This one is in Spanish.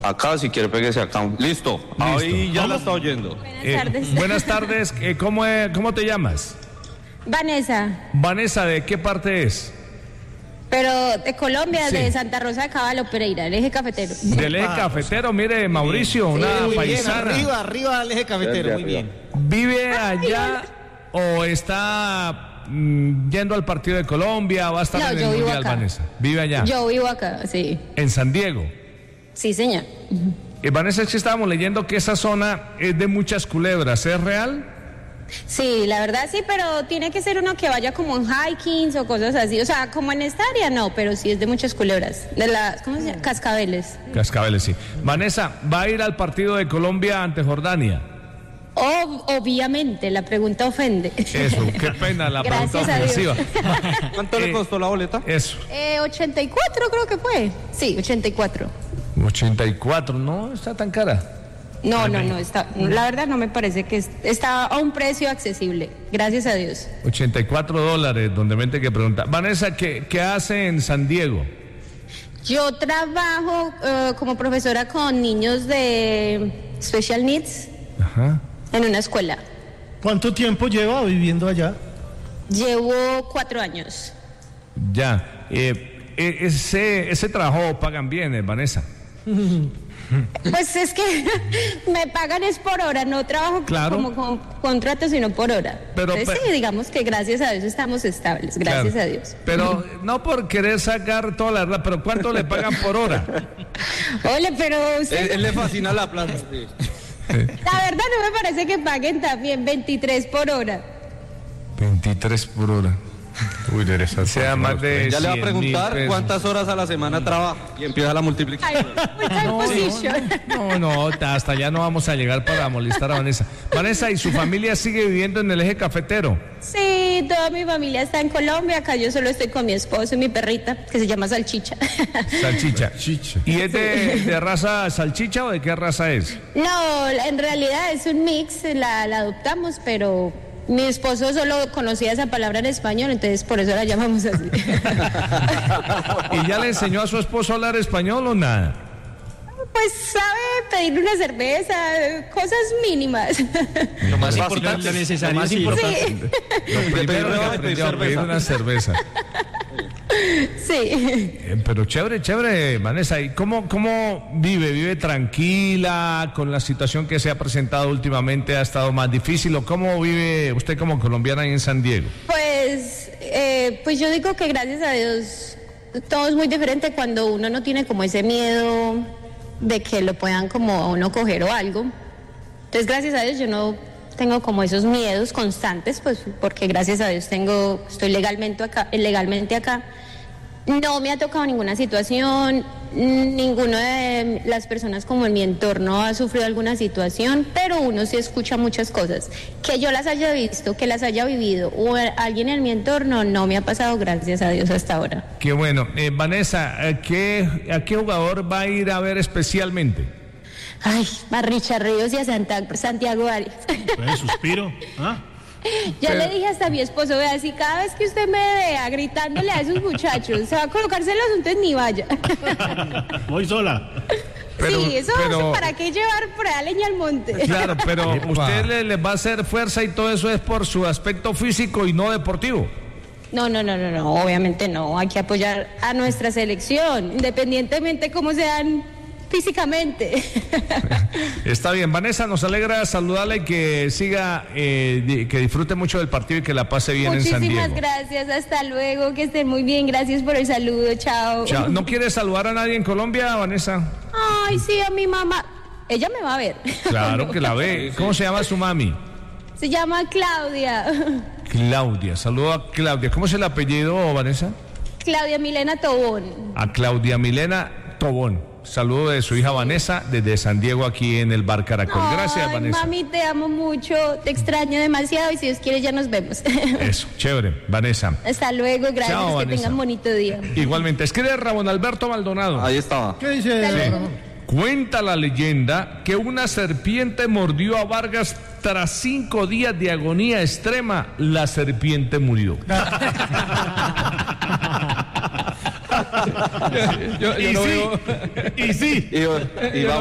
Acá, si quiere, péguese acá. Listo. Ahí ya la está oyendo. Buenas tardes. Buenas tardes. ¿Cómo te llamas? Vanessa, Vanessa, ¿de qué parte es? pero de Colombia, Sí. de Santa Rosa de Caballo, Pereira, el eje cafetero. Del eje cafetero, mire, Mauricio, una muy paisana. bien, arriba al eje cafetero, muy bien. ¿Vive allá o está yendo al partido de Colombia? ¿Va a estar No, en yo el vivo Mundial, acá. Vanessa? ¿Vive allá? Yo vivo acá, sí. En San Diego. Sí, señor. Vanessa, es que estábamos leyendo que esa zona es de muchas culebras, ¿es real? Sí, la verdad sí, pero tiene que ser uno que vaya como en hikings o cosas así. O sea, como en esta área no, pero sí es de muchas culebras. De las, ¿cómo se llama? Cascabeles. Cascabeles, sí. Vanessa, ¿va a ir al partido de Colombia ante Jordania? Obviamente, la pregunta ofende. Eso, qué pena la pregunta Gracias a Dios. ofensiva. ¿Cuánto le costó la boleta? Eso, 84 creo que fue. Sí, 84. 84, no está tan cara. No, está, la verdad no me parece que está a un precio accesible, gracias a Dios. $84, donde mente que pregunta. Vanessa, ¿qué hace en San Diego? Yo trabajo como profesora con niños de special needs Ajá. en una escuela. ¿Cuánto tiempo lleva viviendo allá? Llevo 4 años. Ya. Ese trabajo pagan bien, Vanessa. Pues es que me pagan es por hora, no trabajo Claro. como con contrato, sino por hora. Pero- Entonces, sí, digamos que gracias a Dios estamos estables, gracias Claro. a Dios. Pero no por querer sacar toda la verdad, pero ¿cuánto le pagan por hora? Ole, pero usted, Él le fascina la plata. Sí. la verdad no me parece que paguen también 23 por hora. 23 por hora. Uy, interesante. Sea más de Ya le va a 100.000 preguntar pesos. cuántas horas a la semana trabaja y empieza la multiplicación. Full time position. No, hasta allá no vamos a llegar para molestar a Vanessa. Vanessa, ¿y su familia sigue viviendo en el eje cafetero? Sí, toda mi familia está en Colombia, acá yo solo estoy con mi esposo y mi perrita, que se llama Salchicha. Salchicha. ¿Y es de raza salchicha o de qué raza es? No, en realidad es un mix, la adoptamos, pero mi esposo solo conocía esa palabra en español, entonces por eso la llamamos así. ¿Y ya le enseñó a su esposo a hablar español o nada? Pues sabe pedir una cerveza, cosas mínimas. Lo más Es importante, bastante lo necesario, más es importante. Sí, Lo primero rebaja que y pedir aprendió a pedir una cerveza. sí. Pero chévere, Vanessa. ¿Y cómo vive? ¿Vive tranquila con la situación que se ha presentado últimamente? ¿Ha estado más difícil? ¿O cómo vive usted como colombiana ahí en San Diego? Pues yo digo que gracias a Dios todo es muy diferente cuando uno no tiene como ese miedo de que lo puedan como a uno coger o algo. Entonces gracias a Dios yo no tengo como esos miedos constantes, pues porque gracias a Dios estoy legalmente acá. No me ha tocado ninguna situación, ninguna de las personas como en mi entorno ha sufrido alguna situación, pero uno sí escucha muchas cosas. Que yo las haya visto, que las haya vivido o alguien en mi entorno no me ha pasado, gracias a Dios, hasta ahora. Qué bueno. Vanessa, ¿a qué jugador va a ir a ver especialmente? Ay, a Richard Ríos y a Santiago Arias. Suspiro. ¿Ah? Ya le dije hasta a mi esposo, vea, si cada vez que usted me vea gritándole a esos muchachos, se va a colocarse los untes ni vaya. Voy sola. Sí, eso para qué llevar por ahí leña al monte. Claro, pero usted le va a hacer fuerza y todo eso es por su aspecto físico y no deportivo. No, obviamente no, hay que apoyar a nuestra selección, independientemente cómo sean físicamente. Está bien, Vanessa, nos alegra saludarla y que siga, que disfrute mucho del partido y que la pase bien en San Diego. Muchísimas gracias, hasta luego, que estén muy bien, gracias por el saludo, chao. Chao. ¿No quieres saludar a nadie en Colombia, Vanessa? Ay, sí, a mi mamá, ella me va a ver. Claro que la ve. ¿Cómo se llama su mami? Se llama Claudia. Claudia, saludo a Claudia. ¿Cómo es el apellido, Vanessa? Claudia Milena Tobón. A Claudia Milena Tobón. Saludo de su hija Vanessa desde San Diego aquí en el Bar Caracol. Gracias, Ay, Vanessa. Mami, te amo mucho, te extraño demasiado y si Dios quiere ya nos vemos. Eso, chévere, Vanessa. Hasta luego, gracias, Chao, que Vanessa. tengan bonito día. Igualmente, escribe Ramón Alberto Maldonado. Ahí estaba. ¿Qué dice? Hasta luego. Cuenta la leyenda que una serpiente mordió a Vargas tras 5 días de agonía extrema. La serpiente murió. Yo no veo. Y sí. Y Yo va